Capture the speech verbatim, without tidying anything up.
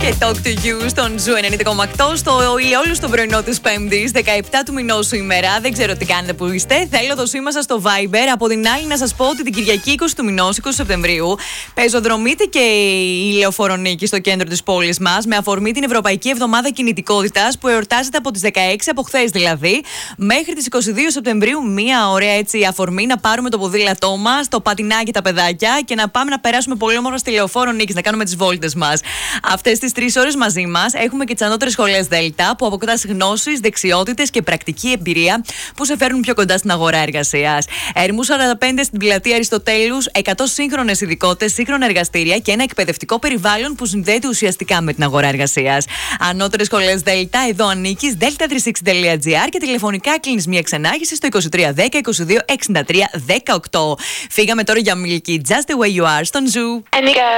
Και Talk to You στον Ζου ενενήντα κόμμα οκτώ στο όλου στον πρωινό τη Πέμπτη, δεκαεπτά του μηνό ημέρα. Δεν ξέρω τι κάνετε που είστε. Θέλω το σήμα σα στο Viber. Από την άλλη, να σα πω ότι την Κυριακή είκοσι του μηνό, είκοσι Σεπτεμβρίου, πεζοδρομείται και η Λεωφορονίκη στο κέντρο τη πόλη μα με αφορμή την Ευρωπαϊκή Εβδομάδα Κινητικότητα που εορτάζεται από τι δεκαέξι, από χθε δηλαδή, μέχρι τι είκοσι δύο Σεπτεμβρίου. Μία ωραία έτσι αφορμή να πάρουμε το ποδήλατό μα, το πατινάκι τα παιδάκια και να πάμε να περάσουμε πολύ όμορφα στη Λεωφόρο-Νίκης, να κάνουμε τι βόλτες μα. Αυτές τις τρεις ώρες μαζί μας έχουμε και τις ανώτερες σχολές Δέλτα που αποκτάς γνώσεις, δεξιότητες και πρακτική εμπειρία που σε φέρνουν πιο κοντά στην αγορά εργασίας. Ερμού σαράντα πέντε στην πλατεία Αριστοτέλους, εκατό σύγχρονες ειδικότητες, σύγχρονα εργαστήρια και ένα εκπαιδευτικό περιβάλλον που συνδέεται ουσιαστικά με την αγορά εργασίας. Ανώτερες σχολές Δέλτα, εδώ ανήκεις, δέλτα τριακόσια εξήντα τελεία τζι άρ και τηλεφωνικά κλείνεις μία ξενάγηση στο είκοσι τρία δέκα είκοσι δύο εξήντα τρία δεκαοκτώ. Φύγαμε τώρα για Milky, Just the way you are στον Ζου.